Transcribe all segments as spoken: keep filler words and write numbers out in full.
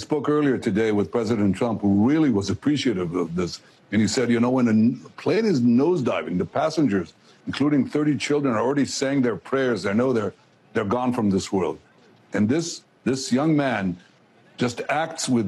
spoke earlier today with President Trump, who really was appreciative of this. And he said, you know, when a plane is nosediving, the passengers, including thirty children, are already saying their prayers. They know they're they're gone from this world. And this this young man just acts with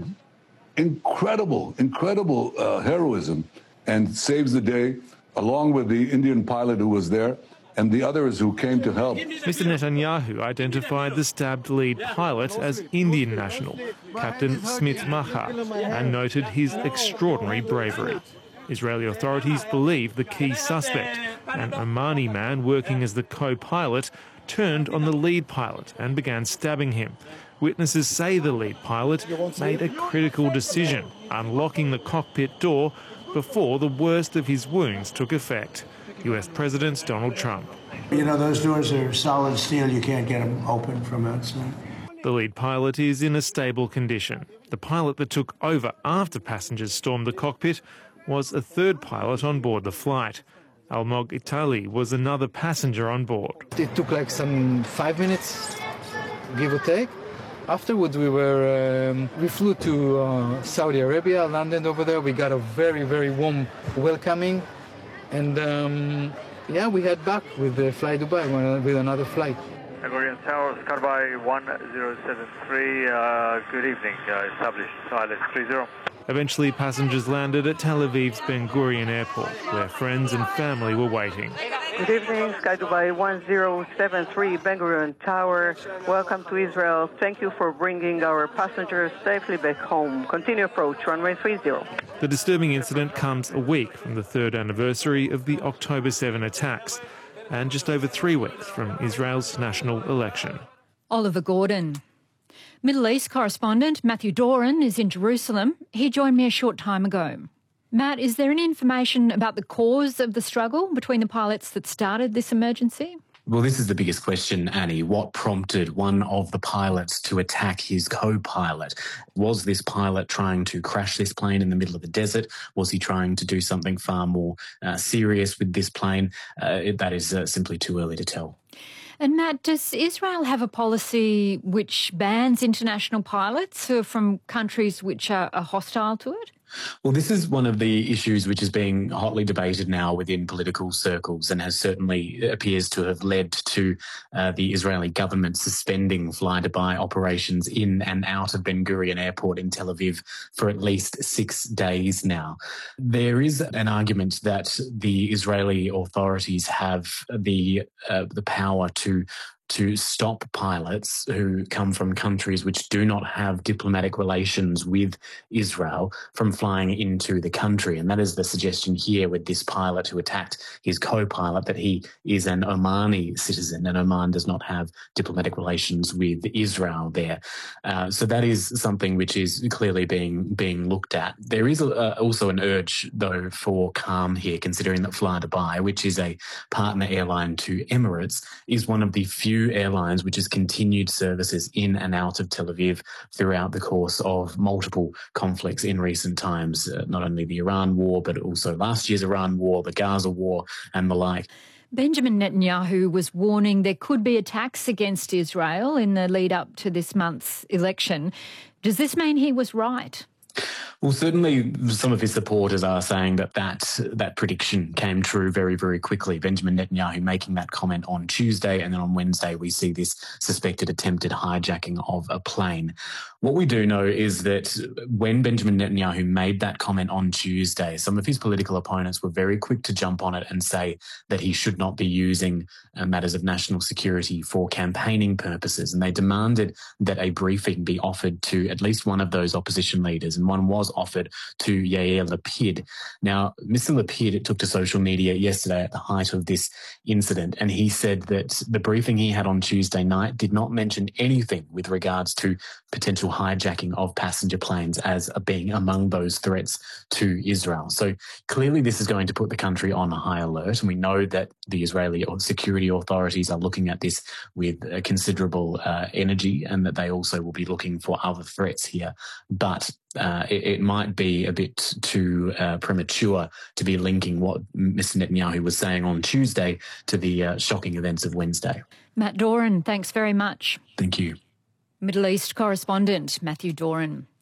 incredible, incredible uh, heroism and saves the day, along with the Indian pilot who was there and the others who came to help. Mister Netanyahu identified the stabbed lead pilot as Indian national, Captain Smith Maha, and noted his extraordinary bravery. Israeli authorities believe the key suspect, an Omani man working as the co-pilot, turned on the lead pilot and began stabbing him. Witnesses say the lead pilot made a critical decision, unlocking the cockpit door before the worst of his wounds took effect. U S President Donald Trump. You know, those doors are solid steel. You can't get them open from outside. The lead pilot is in a stable condition. The pilot that took over after passengers stormed the cockpit was a third pilot on board the flight. Almog Itali was another passenger on board. It took like some five minutes, give or take. Afterwards, we were um, we flew to uh, Saudi Arabia, landed over there. We got a very, very warm welcoming. And um, yeah, we head back with the Fly Dubai, with another flight. Ben Gurion Tower, Skyby one zero seven three, uh, good evening, uh, established silence three zero. Eventually, passengers landed at Tel Aviv's Ben Gurion Airport, where friends and family were waiting. Good evening, Sky Dubai one zero seven three, Ben Gurion Tower. Welcome to Israel. Thank you for bringing our passengers safely back home. Continue approach, runway three zero. The disturbing incident comes a week from the third anniversary of the October seventh attacks, and just over three weeks from Israel's national election. Oliver Gordon. Middle East correspondent Matthew Doran is in Jerusalem. He joined me a short time ago. Matt, is there any information about the cause of the struggle between the pilots that started this emergency? Well, this is the biggest question, Annie. What prompted one of the pilots to attack his co-pilot? Was this pilot trying to crash this plane in the middle of the desert? Was he trying to do something far more uh, serious with this plane? Uh, that is uh, simply too early to tell. And Matt, does Israel have a policy which bans international pilots who are from countries which are, are hostile to it? Well, this is one of the issues which is being hotly debated now within political circles and has certainly appears to have led to uh, the Israeli government suspending Fly Dubai operations in and out of Ben Gurion Airport in Tel Aviv for at least six days now. There is an argument that the Israeli authorities have the uh, the power to to stop pilots who come from countries which do not have diplomatic relations with Israel from flying into the country. And that is the suggestion here with this pilot who attacked his co-pilot, that he is an Omani citizen and Oman does not have diplomatic relations with Israel there. Uh, so that is something which is clearly being being looked at. There is a, uh, also an urge, though, for calm here, considering that Fly Dubai, which is a partner airline to Emirates, is one of the few airlines which has continued services in and out of Tel Aviv throughout the course of multiple conflicts in recent times, uh, not only the Iran war, but also last year's Iran war, the Gaza war and the like. Benjamin Netanyahu was warning there could be attacks against Israel in the lead up to this month's election. Does this mean he was right? Well, certainly some of his supporters are saying that that, that prediction came true very, very quickly. Benjamin Netanyahu making that comment on Tuesday, and then on Wednesday we see this suspected attempted hijacking of a plane. What we do know is that when Benjamin Netanyahu made that comment on Tuesday, some of his political opponents were very quick to jump on it and say that he should not be using uh, matters of national security for campaigning purposes. And they demanded that a briefing be offered to at least one of those opposition leaders, and one was offered to Yair Lapid. Now, Mister Lapid took to social media yesterday at the height of this incident, and he said that the briefing he had on Tuesday night did not mention anything with regards to potential hijacking of passenger planes as being among those threats to Israel. So clearly this is going to put the country on high alert, and we know that the Israeli security authorities are looking at this with uh, considerable uh, energy, and that they also will be looking for other threats here. But uh, it, it might be a bit too uh, premature to be linking what Mister Netanyahu was saying on Tuesday to the uh, shocking events of Wednesday. Matt Doran, thanks very much. Thank you. Middle East correspondent Matthew Doran.